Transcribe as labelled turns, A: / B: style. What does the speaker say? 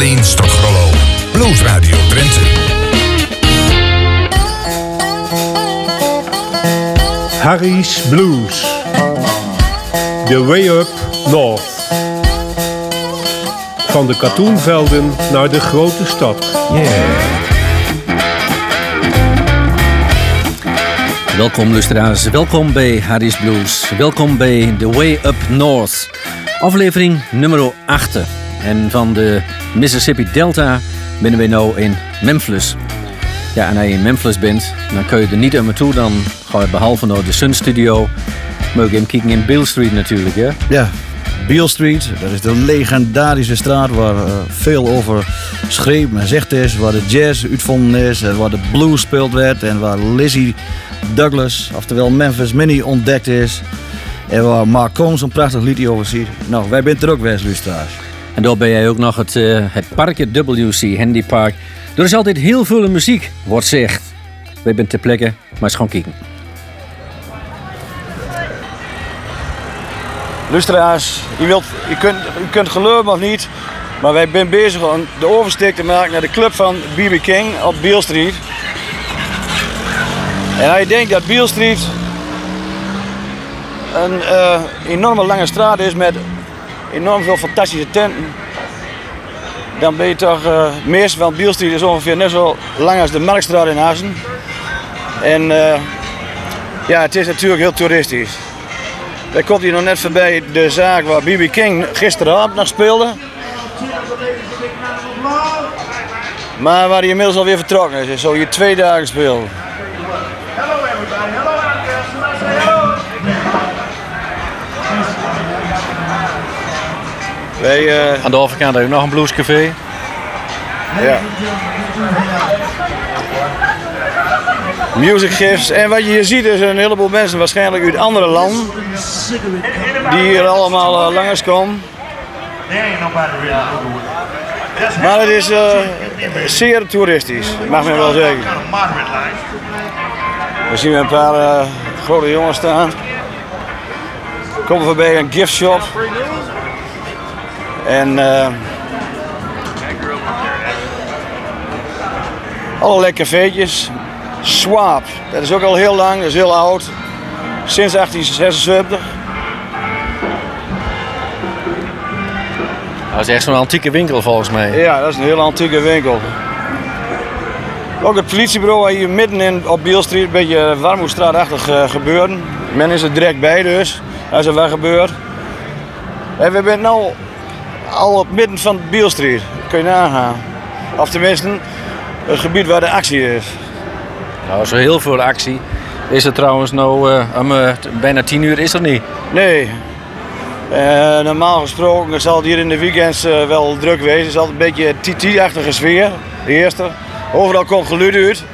A: Orleans tot Grollo. Blues Radio Drenthe.
B: Harry's Blues. The Way Up North. Van de katoenvelden naar de grote stad.
C: Yeah. Welkom luisteraars, welkom bij Harry's Blues. Welkom bij The Way Up North. Aflevering nummer 8. En van de Mississippi Delta binnen we nou in Memphis. Ja, en als je in Memphis bent, dan kun je er niet aan me toe. Dan ga je behalve naar de Sun Studio. Moet je hem kijken in Beale Street natuurlijk, hè?
D: Ja, Beale Street, dat is de legendarische straat waar veel over schreef en zegt is. Waar de jazz uitvonden is, en waar de blues speeld werd. En waar Lizzie Douglas, oftewel Memphis Minnie, ontdekt is. En waar Mark Combs zo'n prachtig liedje over ziet. Nou, wij bent er ook best, luisteraars.
C: En daar ben jij ook nog het parkje WC Handy Park. Er is altijd heel veel muziek, wordt zegt. Wij bent ter plekke, maar eens gewoon kijken.
D: Luisteraars, u kunt geloven of niet, maar wij zijn bezig om de oversteek te maken naar de club van B.B. King op Beale Street. En als je denkt dat Beale Street een enorme lange straat is met enorm veel fantastische tenten, dan ben je toch meest van Beale Street is ongeveer net zo lang als de Marktstraat in Assen. En ja, het is natuurlijk heel toeristisch. Wij komt hier nog net voorbij de zaak waar B.B. King gisteravond nog speelde. Maar waar hij inmiddels alweer vertrokken is. Hij zo hier 2 dagen speelde.
C: Aan de overkant heb je nog een bluescafé.
D: Ja. Music gifts. En wat je hier ziet is een heleboel mensen waarschijnlijk uit andere landen. Die hier allemaal langskomen. Maar het is zeer toeristisch, mag men wel zeggen. We zien een paar grote jongens staan. We komen voorbij een gift shop. En allerlei cafeetjes. Swap, dat is ook al heel lang, dat is heel oud. Sinds 1876.
C: Dat is echt zo'n antieke winkel volgens mij.
D: Ja, dat is een hele antieke winkel. Ook het politiebureau hier midden op Beale Street, een beetje Warmoestraatachtig gebeuren. Men is er direct bij dus, als er wat gebeurt. En we zijn nu al op midden van Beale Street, kun je nagaan. Of tenminste, het gebied waar de actie is.
C: Nou, zo heel veel actie. Is er trouwens nou bijna 10 uur is er niet?
D: Nee. Normaal gesproken zal het hier in de weekends wel druk wezen. Het is altijd een beetje TT-achtige sfeer. De eerste. Overal komt geluid uit.